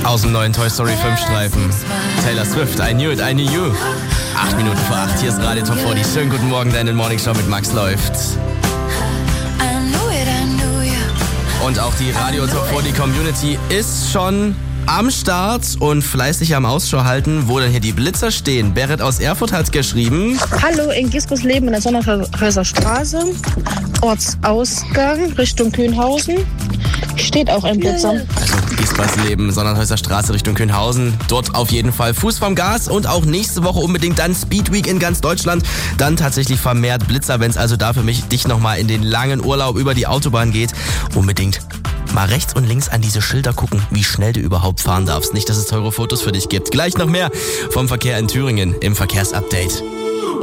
Aus dem neuen Toy Story 5 Streifen. Taylor Swift, I Knew It, I Knew You. 8 Minuten vor 8, hier ist Radio Top 40. Schönen guten Morgen, deine Morning Show mit Max läuft. Und auch die Radio Top 40 Community ist schon am Start und fleißig am Ausschau halten, wo denn hier die Blitzer stehen. Berit aus Erfurt hat geschrieben: Hallo, in Giskus leben in der Sonnenhäuser Straße, Ortsausgang Richtung Kühnhausen. Steht auch ein Blitzer. Also Gispersleben, Sonnenhäuser Straße Richtung Kühnhausen. Dort auf jeden Fall Fuß vom Gas und auch nächste Woche unbedingt dann Speed Week in ganz Deutschland. Dann tatsächlich vermehrt Blitzer, wenn es also da für dich nochmal in den langen Urlaub über die Autobahn geht. Unbedingt mal rechts und links an diese Schilder gucken, wie schnell du überhaupt fahren darfst. Nicht, dass es teure Fotos für dich gibt. Gleich noch mehr vom Verkehr in Thüringen im Verkehrsupdate.